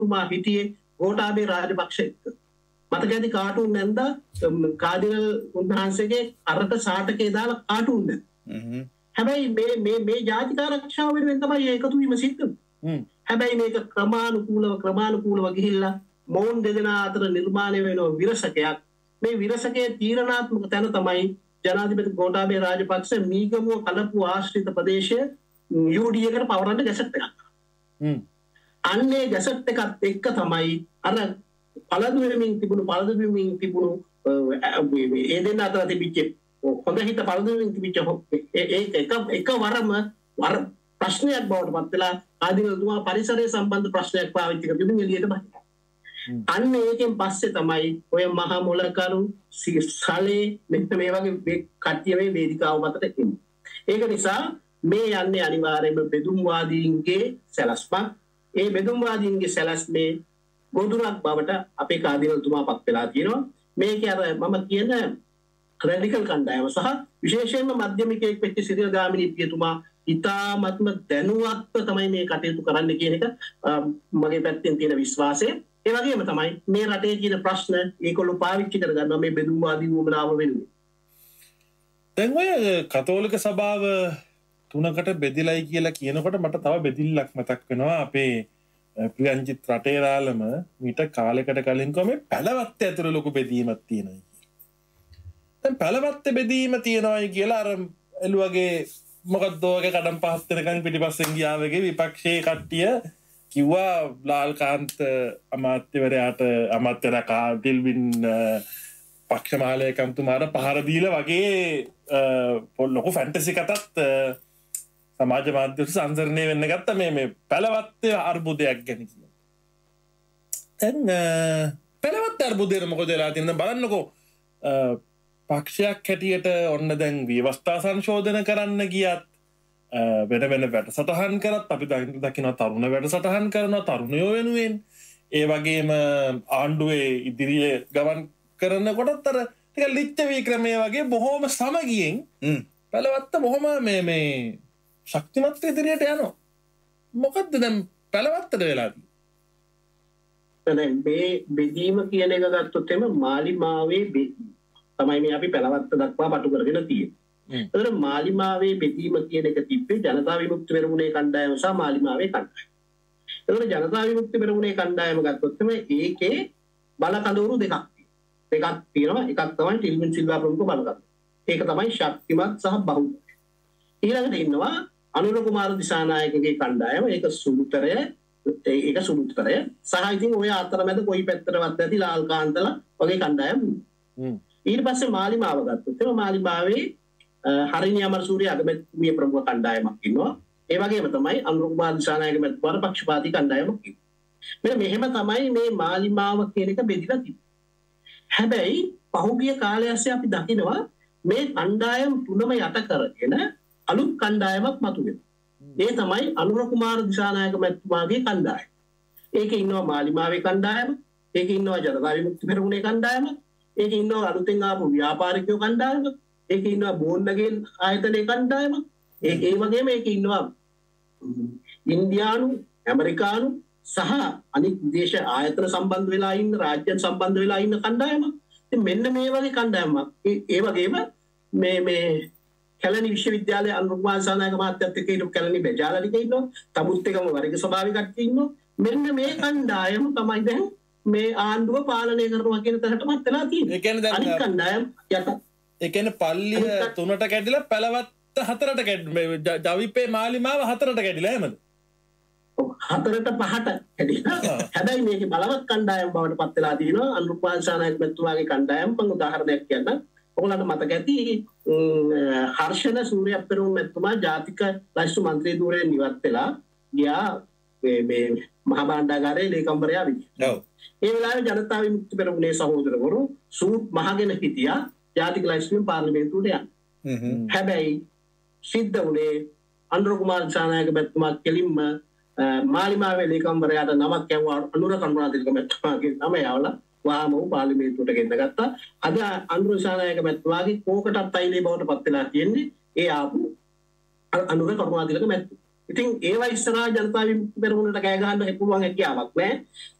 මැතිතුමා හිටියේ ගෝඨාභය රාජපක්ෂ එක්ක. මතක ඇති කාටුන් නැන්ද කාදිනල් උන්වහන්සේගේ අරට සාටකේ දාලා කාටුන් නැන්ද. හැබැයි මේ ජාතික ආරක්ෂාව වෙනුවෙන් තමයි ඒකතු වීම සිද්ධ වුනේ. හැබැයි මේක ක්‍රමානුකූලව ගිහිල්ලා මොවුන් දෙදෙනා අතර නිර්මාණය වෙන විරසකයක්. මේ විරසකයේ තීරණාත්මක තැන තමයි ජනාධිපති ගෝඨාභය රාජපක්ෂ මීගමුව කලපුව ආශ්‍රිත ප්‍රදේශයේ UD එකට පවරන්න ගැසට් එකක්. අන්නේ ගැසට් එකත් එක්ක තමයි අර පළදු වෙමින් තිබුණු ඒ දෙන්න අතර තිබිච්ච හොඳ හිත පළදු වෙමින් තිබිච්ච එකවරම වර ප්‍රශ්නයක් බවට පත් වෙලා ආදිනතුමා පරිසරය සම්බන්ධ ප්‍රශ්නයක් පාවිච්චි කරගෙන එළියට බහිනවා. අන්න ඒකෙන් පස්සේ තමයි ඔය මහා මොලකරු සලේ මෙන්න මේ වගේ කට්ටිය මේ වේදිකාව මතට එන්නේ. ඒක නිසා මේ යන්නේ අනිවාර්යයෙන්ම බෙදුම්වාදීන්ගේ සැලැස්මක්. ඒ බෙදුම්වාදීන්ගේ සැලැස්මේ ගොදුරක් බවට අපේ කාදිනතුමා පත් වෙලා තියෙනවා. මේකේ අර මම කියන රැඩිකල් කණ්ඩායම සහ විශේෂයෙන්ම මධ්‍යමිකයෙක් වෙච්ච සිරිල් ගාමිණී පියතුමා ඉතාමත්ම දැනුවත්ව තමයි මේ කටයුතු කරන්න කියන එක මගේ පැත්තෙන් තියෙන විශ්වාසය. ඒ වගේම තමයි මේ රටේ තියෙන ප්‍රශ්න ඒගොල්ලෝ පාවිච්චි කරගන්නවා මේ බෙදුම්වාදී වුමනාව වෙනුවෙන්. දැන් ඔය කතෝලික සභාව තුනකට බෙදිලයි කියලා කියනකොට මට තව බෙදිල්ලක් මතක් වෙනවා. අපේ ප්‍රියංජිත් රටේරාලම මීට කාලයකට කලින් කොහොම පැලවත්තේ ඇතුළේ ලොකු බෙදීමක් තියෙනවා. දැන් පැලවත්තේ බෙදීම තියෙනවායි කියලා අර එළුවගේ මොකක්ද ඔයගේ කඩම් පහත් වෙනකන් පිටිපස්සෙන් ගියා වගේ විපක්ෂයේ කට්ටිය කිව්වා ලාල්කාන්ත අමාත්‍යවරයාට අමාත්‍යලා කාටිල්වින් පක්ෂ මාලේකම්තුමාට පහර දීලා වගේ ලොකු ෆැන්ටසි කතාත් සමාජ මාධ්‍ය සංසරණය වෙන්න ගත්තා මේ පැලවත්තේ අර්බුදයක් ගැන කියලා. දැන් පැලවත්තේ අර්බුදේ මොකද වෙලා තියෙනවද බලන්නකෝ. පක්ෂයක් හැටියට ඔන්න දැන් ව්‍යවස්ථා සංශෝධන කරන්න ගියත් වෙන වැඩසටහන් කරත් අපි දකිනවා තරුණ වැඩසටහන් කරනවා තරුණයෝ වෙනුවෙන්. ඒ වගේම ආණ්ඩුවේ ඉදිරියේ ගමන් කරනකොටත් අර ටික ලිච්ඡවී ක්‍රමයේ වගේ බොහොම සමගියෙන් පැලවත්ත බොහොම මේ ශක්තිමත් ඉදිරියට යනවා. මොකද්ද දැන් පැලවත්තට වෙලා තියෙන්නේ? මේ බෙදීම කියන එක ගත්තොත් එම මාලිමාවේ තමයි මේ අපි පැලවත්ත දක්වා පටු කරගෙන තියෙන්නේ. ඒතර මාලිමාවේ බෙදීම කියන එක තිබ්බේ ජනතා විමුක්ති පෙරමුණේ කණ්ඩායම සහ මාලිමාවේ කණ්ඩායම. ඒතර ජනතා විමුක්ති පෙරමුණේ කණ්ඩායම ගත්තොත් එම ඒකේ බල කඳවුරු දෙකක් තියෙනවා. එකක් තමයි ටිල්වින් සිල්වා ප්‍රමුඛ බල කඳවුර. ඒක තමයි ශක්තිමත් සහ බහුල. ඊළඟට ඉන්නවා අනුර කුමාර දිසානායකගේ කණ්ඩායම. ඒක සුළුතරය සහ ඉතින් ඔය අතරමැද කොයි පැත්තටවත් ඇති ලාල්කාන්තලා වගේ කණ්ඩායම්. ඊට පස්සේ මාලිමාව ගත්තොත් එම මාලිමාවේ හරිනි අමරසූරිය අගමැතිතුමිය ප්‍රමුඛ කණ්ඩායමක් ඉන්නවා. ඒ වගේම තමයි අනුර කුමාර දිසානායක මැතිතුමාට පක්ෂපාතී කණ්ඩායමක් ඉන්නවා. මෙහෙම තමයි මේ මාලිමාව කියන එක බෙදිලා තිබෙන්නේ. හැබැයි පහුගිය කාලය ඇස්සේ අපි දකිනවා මේ කණ්ඩායම් තුනම යට කරගෙන අලුත් කණ්ඩායමක් මතුවෙනවා. ඒ තමයි අනුර කුමාර දිසානායක මැතිතුමාගේ කණ්ඩායම. ඒකේ ඉන්නවා මාලිමාවේ කණ්ඩායම, ඒකේ ඉන්නවා ජනතා විමුක්ති පෙරමුණේ කණ්ඩායම, ඒකේ ඉන්නවා අලුතෙන් ආපු ව්‍යාපාරිකයෝ කණ්ඩායම, ඒකේ ඉන්නවා බෝන්නගේ ආයතනයේ කණ්ඩායම, ඒ වගේම ඒකේ ඉන්නවා ඉන්දියානු, ඇමරිකානු සහ අනිත් විදේශ ආයතන සම්බන්ධ වෙලා ඉන්න රාජ්‍යයන් සම්බන්ධ වෙලා ඉන්න කණ්ඩායමක්. ඉතින් මෙන්න මේ වගේ කණ්ඩායමක්. ඒ වගේම මේ කැලණි විශ්වවිද්‍යාලයේ අනුර කුමාර දිසානායක මහත්තයත් එක්ක හිටපු කැලණි බෙජාලනික ඉන්නවා. තමුත් එකම වර්ග ස්වභාවික කට්ටිය ඉන්නවා. මෙන්න මේ කණ්ඩායම තමයි දැන් මේ ආණ්ඩුව පාලනය කරනවා කියන තැනටමත් වෙලා තියෙන්නේ. ඒ කියන්නේ දැන් අනිත් කණ්ඩායම් යට. ඒ කියන්නේ පල්ලිය තුනට කැඩිලා පැලවත්ත හතරට කැඩිලා ජවිපේ මාලිමාව හතරට කැඩිලා එහෙමද? හතරට පහට කැඩිලා. හැබැයි මේකේ බලවත් කණ්ඩායම් බවට පත් වෙලා තියෙනවා. අනුර කුමාර දිසානායක මැතිතුමාගේ කණ්ඩායම මම උදාහරණයක් කියන්නම්. ඔයගොල්ලන්ට මතක ඇති හර්ෂණ සූර්යප්පරුම් මැතිතුමා ජාතික ලයිස්තු මන්ත්‍රී ධූරයෙන් ඉවත් වෙලා ගියා මේ මහා භාණ්ඩාගාරයේ ලේකම්වරයා විදිහට. ඔව්. ඒ වෙලාවේ ජනතා විමුක්ති පෙරමුණේ සහෝදරවරු සූට් මහගෙන හිටියා ජාතික ලයිස්තුවෙන් පාර්ලිමේන්තුවට යන්න. හැබැයි සිද්ධ වුණේ අනුර කුමාර දිසානායක මැතිතුමා කෙලින්ම මාලිමාවේ ලේකම්වරයාට නමක් යවුවා අනුර කරුණාතිලක මැතිතුමාගේ නම යවලා වාම වූ පාර්ලිමේන්තුවට ගෙන්න ගත්තා. අද අනුර දිසානායක මැතිතුමාගේ කෝකටත් අයිලේ බවට පත් වෙලා තියෙන්නේ ඒ ආපු අනුර කරුණාතිලක මැතිතුමා. ඉතින් ඒවා ඉස්සරහා ජනතා විමුක්ති පෙරමුණට කෑ ගහන්න පුළුවන් හැකියාවක් නැහැ.